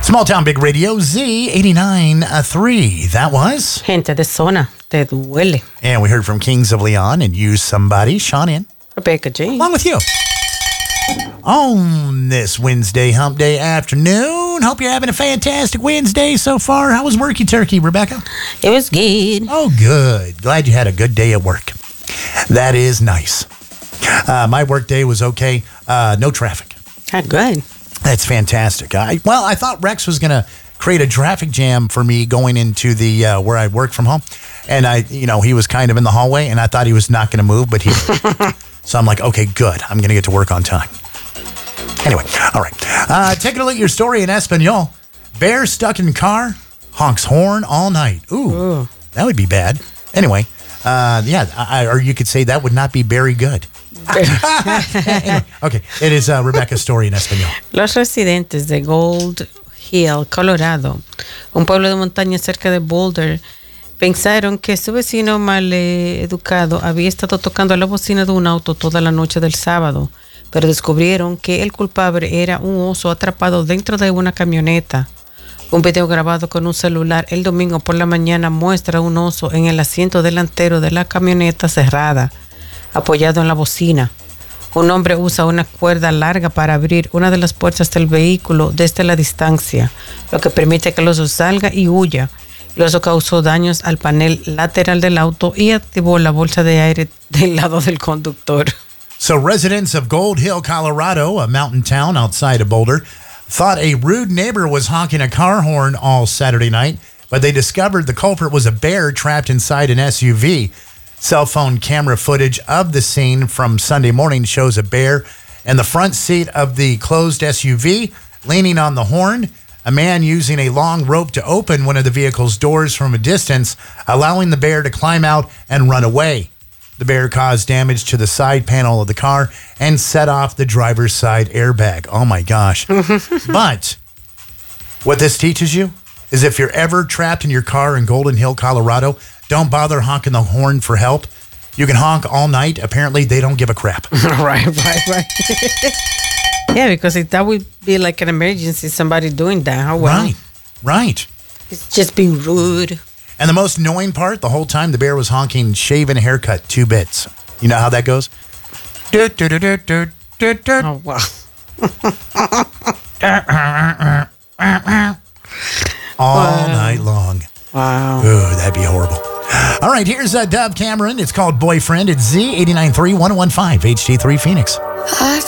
Small Town Big Radio, Z89.3. That was Gente de Zona, Te Duele. And we heard from Kings of Leon and Use Somebody, Sean in. Rebecca G. Along with you. On this Wednesday hump day afternoon. Hope you're having a fantastic Wednesday so far. How was worky turkey, Rebecca? It was good. Oh, good. Glad you had a good day at work. That is nice. My work day was okay. No traffic. Good. That's fantastic. I thought Rex was going to create a traffic jam for me going into the where I work from home. And he was kind of in the hallway, and I thought he was not going to move, but he So I'm like, okay, good. I'm going to get to work on time. Anyway, all right. Taking a look at your story in Espanol. Bear stuck in car, honks horn all night. Ooh. That would be bad. Anyway, or you could say that would not be very good. Anyway, okay, it is Rebecca's story in Espanol. Los residentes de Gold Hill, Colorado, un pueblo de montaña cerca de Boulder, pensaron que su vecino maleducado había estado tocando la bocina de un auto toda la noche del sábado, pero descubrieron que el culpable era un oso atrapado dentro de una camioneta. Un video grabado con un celular el domingo por la mañana muestra un oso en el asiento delantero de la camioneta cerrada, apoyado en la bocina. Un hombre usa una cuerda larga para abrir una de las puertas del vehículo desde la distancia, lo que permite que el oso salga y huya. El oso causó daños al panel lateral del auto y activó la bolsa de aire del lado del conductor. So residents of Gold Hill, Colorado, a mountain town outside of Boulder, thought a rude neighbor was honking a car horn all Saturday night, but they discovered the culprit was a bear trapped inside an SUV. Cell phone camera footage of the scene from Sunday morning shows a bear in the front seat of the closed SUV, leaning on the horn, a man using a long rope to open one of the vehicle's doors from a distance, allowing the bear to climb out and run away. The bear caused damage to the side panel of the car and set off the driver's side airbag. Oh, my gosh. But what this teaches you is if you're ever trapped in your car in Golden Hill, Colorado, don't bother honking the horn for help. You can honk all night. Apparently, they don't give a crap. Right. Yeah, because that would be like an emergency, somebody doing that. Oh, well. Right. It's just being rude. And the most annoying part, the whole time the bear was honking shaven haircut 2 bits. You know how that goes? Oh, wow. All night long. Wow. Ooh, that'd be horrible. All right, here's Dub Cameron. It's called Boyfriend. It's Z89.3 1015 HD3 Phoenix.